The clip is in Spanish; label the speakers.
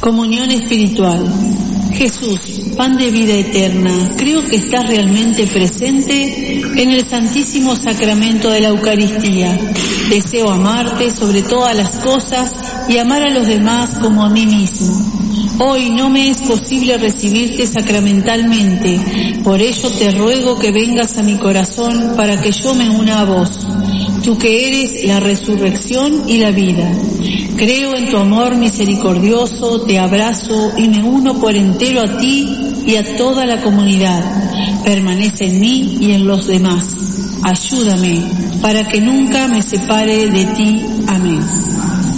Speaker 1: Comunión espiritual. Jesús, pan de vida eterna, creo que estás realmente presente en el santísimo sacramento de la Eucaristía. Deseo amarte sobre todas las cosas y amar a los demás como a mí mismo. Hoy no me es posible recibirte sacramentalmente, por ello te ruego que vengas a mi corazón para que yo me una a vos, tú que eres la resurrección y la vida. Creo en tu amor misericordioso, te abrazo y me uno por entero a ti y a toda la comunidad. Permanece en mí y en los demás. Ayúdame para que nunca me separe de ti. Amén.